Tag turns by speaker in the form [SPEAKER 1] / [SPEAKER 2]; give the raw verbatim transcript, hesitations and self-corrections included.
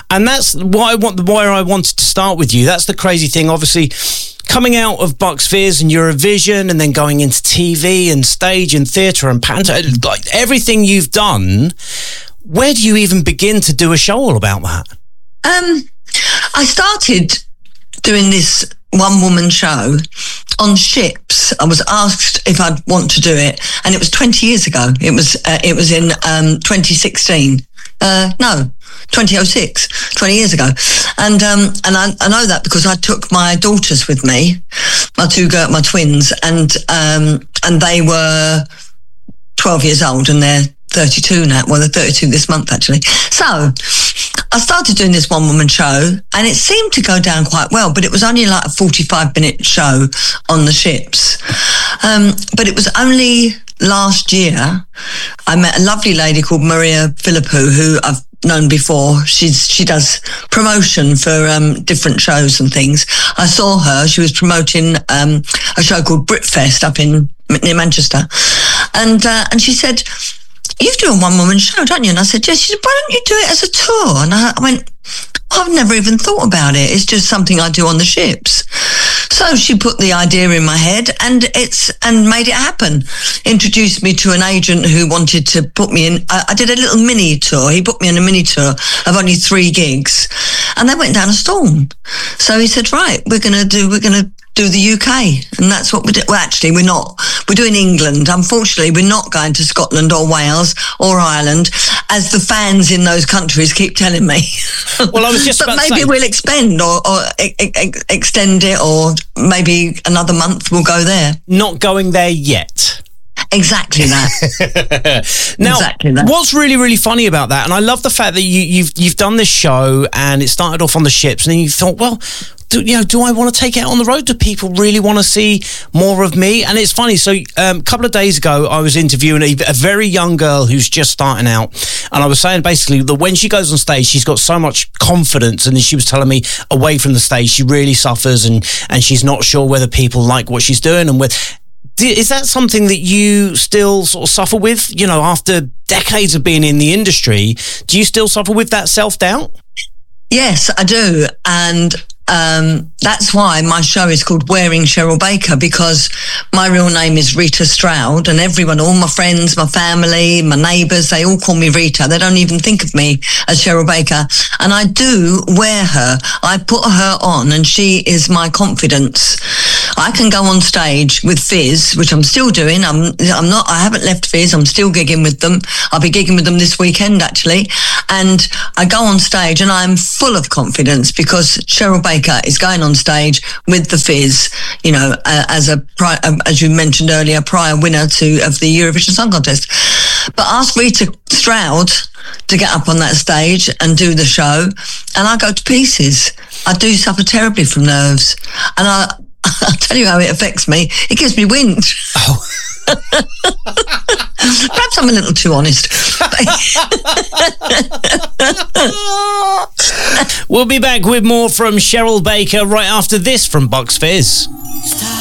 [SPEAKER 1] And that's why I want, why I wanted to start with you. That's the crazy thing, obviously, coming out of Bucks Fizz and Eurovision and then going into T V and stage and theatre and panto, like everything you've done, where do you even begin to do a show all about that?
[SPEAKER 2] Um, I started doing this one-woman show on ships. I was asked if I'd want to do it, and it was twenty years ago. It was uh, it was in um, twenty sixteen. Uh, no, twenty oh six, twenty years ago. And um, and I, I know that because I took my daughters with me, my two girl, my twins, and um, and they were twelve years old, and they're thirty-two now. Well, they're thirty-two this month, actually. So I started doing this one-woman show, and it seemed to go down quite well, but it was only like a forty-five minute show on the ships. Um, but it was only last year I met a lovely lady called Maria Philippou, who I've known before. She's she does promotion for um, different shows and things. I saw her. She was promoting um, a show called Britfest up in near Manchester, and uh, and she said, "You do a one-woman show, don't you?" And I said, "Yes." She said, "Why don't you do it as a tour?" And I, I went, "I've never even thought about it. It's just something I do on the ships." So she put the idea in my head, and it's and made it happen. Introduced me to an agent who wanted to put me in. I, I did a little mini tour. He put me on a mini tour of only three gigs, and they went down a storm. So he said, "Right, we're gonna do. We're gonna." do the U K, and that's what we do. Well, actually, we're not. We're doing England. Unfortunately, we're not going to Scotland or Wales or Ireland, as the fans in those countries keep telling me.
[SPEAKER 1] Well, I was just
[SPEAKER 2] but
[SPEAKER 1] about
[SPEAKER 2] maybe
[SPEAKER 1] to say,
[SPEAKER 2] we'll expand or, or e- e- extend it, or maybe another month we'll go there.
[SPEAKER 1] not going there yet.
[SPEAKER 2] Exactly that.
[SPEAKER 1] Now,
[SPEAKER 2] exactly that.
[SPEAKER 1] what's really, really funny about that, and I love the fact that you, you've you've done this show and it started off on the ships, and then you thought, well, do, you know, do I want to take it out on the road? Do people really want to see more of me? And it's funny. So um, a couple of days ago, I was interviewing a, a very young girl who's just starting out, and I was saying basically that when she goes on stage, she's got so much confidence, and then she was telling me away from the stage, she really suffers, and and she's not sure whether people like what she's doing, and with. Is that something that you still sort of suffer with? You know, after decades of being in the industry, do you still suffer with that self-doubt?
[SPEAKER 2] Yes, I do. And um, that's why my show is called Wearing Cheryl Baker, because my real name is Rita Stroud, and everyone, all my friends, my family, my neighbours, they all call me Rita. They don't even think of me as Cheryl Baker. And I do wear her. I put her on, and she is my confidence. I can go on stage with Fizz, which I'm still doing. I'm I'm not, I haven't left Fizz. I'm still gigging with them. I'll be gigging with them this weekend, actually. And I go on stage and I'm full of confidence because Cheryl Baker is going on stage with the Fizz, you know, uh, as a, pri- um, as you mentioned earlier, prior winner to of the Eurovision Song Contest. But ask Rita Stroud to get up on that stage and do the show, and I go to pieces. I do suffer terribly from nerves, and I, I'll tell you how it affects me. It gives me wind.
[SPEAKER 1] Oh.
[SPEAKER 2] Perhaps I'm a little too honest.
[SPEAKER 1] We'll be back with more from Cheryl Baker right after this from Bucks Fizz.